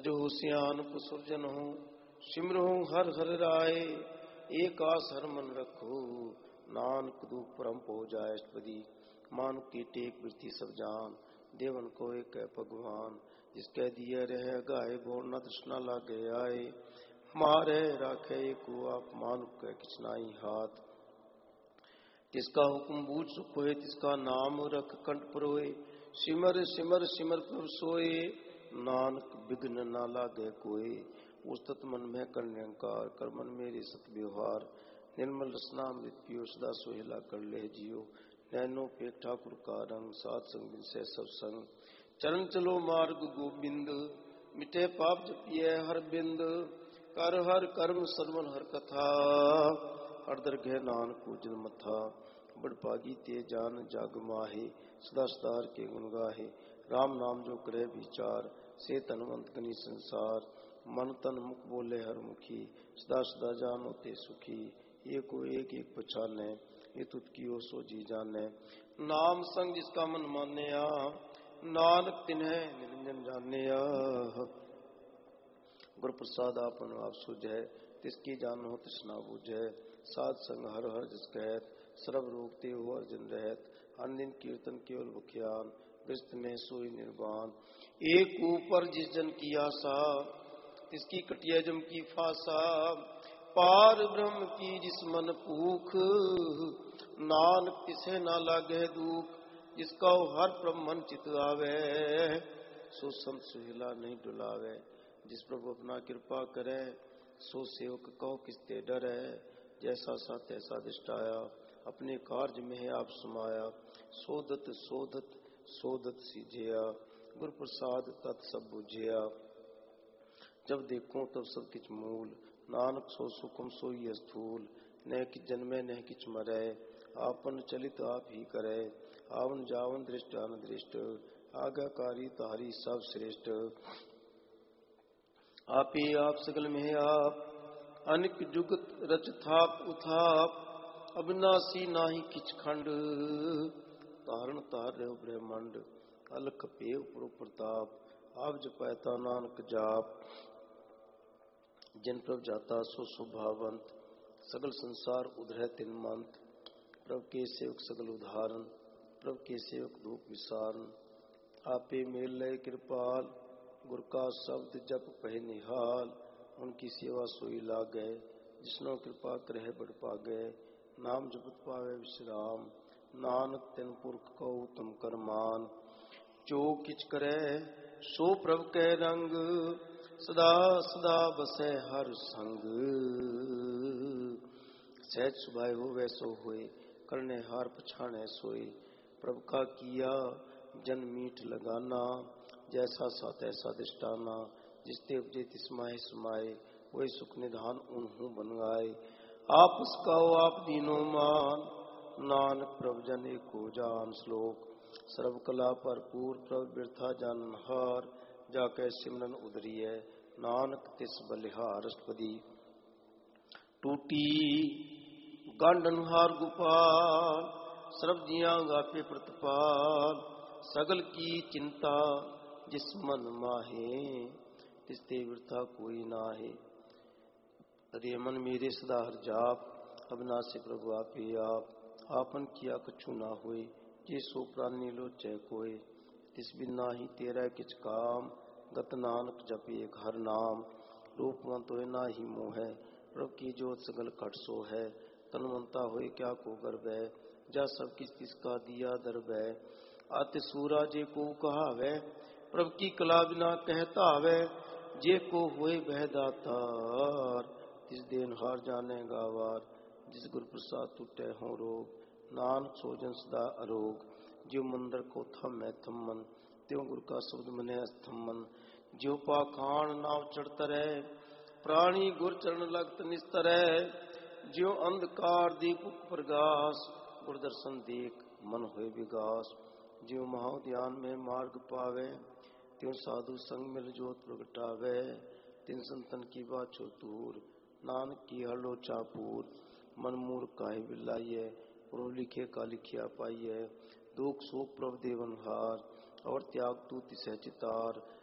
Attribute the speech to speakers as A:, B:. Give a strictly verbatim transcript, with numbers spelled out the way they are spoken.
A: सजो सियान सुरजन हो सिमरो हर हर राय। एक आस हर मन रखो नानक दुख परम पो जाय अष्टपदी। मानुक की टेक वृत्ति सब जान देवन को एक है भगवान। जिसके दिए रहे गाय बोर न तृष्णा लागे आए। मारे राखे को आप मानुक के किचनाई हाथ। जिसका हुक्म बूझ सुख होए तिसका नाम रख कंठ परोए। सिमर सिमर सिमर प्रभ सोए नानक विघ्न न लागे कोई। उस्तत मन में कर निरंकार कर मन मेरे सत व्यवहार। निर्मल रसना मृत पियो सदा सोहेला कर ले जियो। नैनो पे ठाकुर का रंग सात संग से सब संग। चरण चलो मार्ग गोविंद मिटे पाप जपिए हर बिंद। कर हर कर्म सर्वन हर कथा हर दरगह नानक उजल मथा। बड़ पागी ते जान जाग माहे सदा सदार के गुण गाहे। राम नाम जो करे विचार से तनवंत गनी संसार। मन तन मुख बोले हर मुखी सदा सदा जानो ते सुखी। एको एक एक पछाने ये तुत की ओ सो जी जाने। नाम संग जिसका मन मान्या नानक तिन्हे निरंजन जानिया। गुरु प्रसाद आपन आप सुझै तिसकी जानो तृष्णा बुझै। साध संग हर हर जिस कहत सर्व रोग ते हो अर्जन रहत। अन दिन कीर्तन केवल बुखियान ग्रस्त में सोई निर्वाण। एक ऊपर जिस जन की आशा तिसकी कटिया जम की फासा। पार ब्रह्म की जिस मन भूख नानक तिसे ना लागे दुख। जिसका हर ब्रह्मन चित आवे सो संत सुहिला नहीं डुलावे। जिस प्रभु अपना कृपा करे सो सेवक कहो किसते डरे। जैसा सा तैसा दिष्टाया अपने कार्य में है आप समाया। सोदत सोदत सोदत सीझिया गुरु प्रसाद तत् सब बुझिया। जब देखो तब सब किच मूल नानक सो सुखम सोई स्थूल। न कि जन्मे न किच मरे आपन चलित आप ही करे। आवन जावन दृष्ट अनदृष्ट आज्ञाकारी तारी सब श्रेष्ठ। आप ही आप सगल में आप अनिक जुगत रच थाप उथाप। अविनाशी नाही किच खंड तारण तार रहो ब्रह्मंड। अलख पेव पुर प्रताप आप जपैता नानक जाप। जिन प्रभ जाता सो स्वभावंत सगल संसार उधरे तिन मंत। प्रभ के सेवक सगल उदाहरण प्रभ के सेवक धूप विसारण। आपे मेल लय कृपाल गुर का शब्द जप पह निहाल। उनकी सेवा सोई लागे जिसनो कृपा करे बड़ पागे। नाम जपत पावे विश्राम नानक तिन पुरख को तुम कर मान। जो किच करे सो प्रभ के रंग सदा सदा बसे हर संग। सहज सुभाय हो वैसो होए करने हार पछाने सोए। प्रभ का किया जन मीठ लगाना जैसा सा तैसा दिष्टाना। जिसते उपजे तिसमाहे समाये वही सुख निधान उन्हू बन गाए। आप उसका आप दीनो मान नानक प्रभ जन एको जान। श्लोक सर्व कला भरपूर प्रभ बिरथा जानहार। जाके सिमरन उदरिय नानक तिस बलिहार अष्टपदी। टूटी गांडनहार गोपाल सर्व जिया गापे प्रतिपाल। सगल की चिंता जिस मन माहे तिसते वृथा कोई नाहे। अरे मन मेरे सदा हर जाप अविनाशी प्रभु आपे आप। आपन किया कछु ना होए जे सो प्राणी लोचै कोय। तिस बिन नाही तेरा किच काम गत नानक जपे हर नाम। रूपवंत होए ना ही मोह प्रभ की जोत सगल घट सो है। तनवंता होए क्या को गर्व है जा सब किस तिसका दिया दर्ब है। आते सूरा जे को कहावे प्रभ की कला बिना कहता है। जे को होए बह दातार तिस देन हार जाने गावार। जिस गुरु प्रसाद टूटे हो रोग नानक सोजन सदा अरोग। जो मंदिर को थम है थमन त्यों गुरु का शब्द मने अस्थमन। जो पाखान नाव चढ़ता रहे प्राणी गुर चरण लगत निस्तर। जो अंधकार दीपक प्रगास गुर दर्शन देख मन होए विगास। जो महाध्यान में मार्ग पावे त्यों साधु संग मिल जोत प्रगटावे। तिन संतन की बाछो दूर नानक की हर लोचा पूर। मन मूर काहे बिलाइए प्रभु लिखे का लिखिया पाइए। दुख शोक प्रभ देवन हार और त्याग तू तिसह चितार।